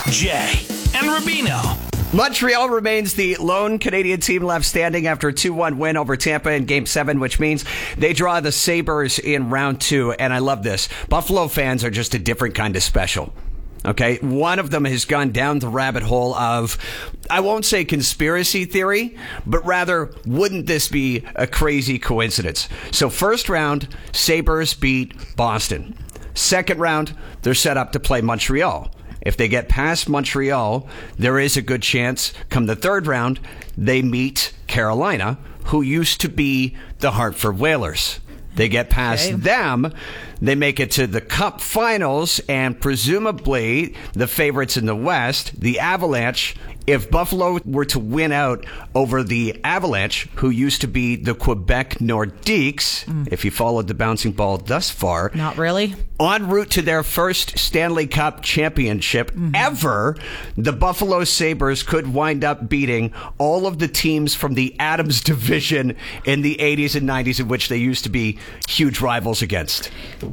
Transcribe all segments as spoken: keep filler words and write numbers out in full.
Jay, and Rubino. Montreal remains the lone Canadian team left standing after a two one win over Tampa in Game seven, which means they draw the Sabres in round two. And I love this. Buffalo fans are just a different kind of special. Okay, one of them has gone down the rabbit hole of, I won't say conspiracy theory, but rather, wouldn't this be a crazy coincidence? So first round, Sabres beat Boston. Second round, they're set up to play Montreal. If they get past Montreal, there is a good chance come the third round, they meet Carolina, who used to be the Hartford Whalers. They get past okay. them, they make it to the Cup Finals, and presumably the favorites in the West, the Avalanche. If Buffalo were to win out over the Avalanche, who used to be the Quebec Nordiques, mm. if you followed the bouncing ball thus far. Not really. En route to their first Stanley Cup championship mm-hmm. ever, the Buffalo Sabres could wind up beating all of the teams from the Adams division in the eighties and nineties, in which they used to be huge rivals against.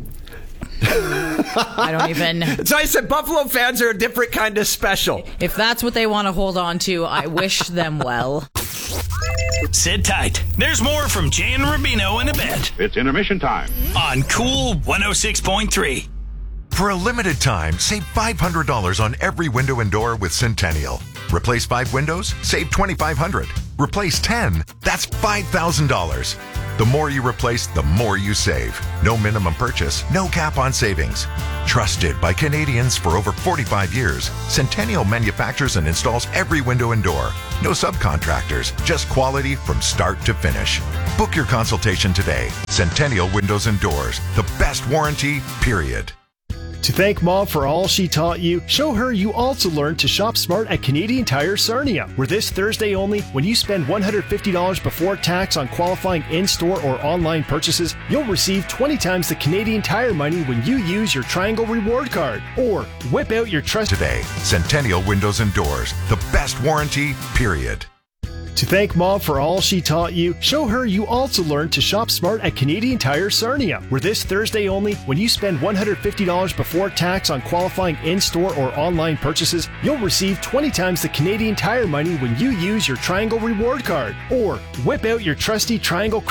I don't even... So I said Buffalo fans are a different kind of special. If that's what they want to hold on to, I wish them well. Sit tight. There's more from Jay and Rubino in a bit. It's intermission time. On Cool one oh six point three. For a limited time, save five hundred dollars on every window and door with Centennial. Replace five windows, save twenty-five hundred dollars. Replace ten, that's five thousand dollars. The more you replace, the more you save. No minimum purchase, no cap on savings. Trusted by Canadians for over forty-five years, Centennial manufactures and installs every window and door. No subcontractors, just quality from start to finish. Book your consultation today. Centennial Windows and Doors, the best warranty, period. To thank Mom for all she taught you, show her you also learned to shop smart at Canadian Tire Sarnia, where this Thursday only, when you spend one hundred fifty dollars before tax on qualifying in-store or online purchases, you'll receive twenty times the Canadian Tire money when you use your Triangle Reward Card. Or whip out your trust today. Centennial Windows and Doors, the best warranty, period. To thank Mom for all she taught you, show her you also learned to shop smart at Canadian Tire Sarnia, where this Thursday only, when you spend one hundred fifty dollars before tax on qualifying in-store or online purchases, you'll receive twenty times the Canadian Tire money when you use your Triangle Reward Card. Or whip out your trusty Triangle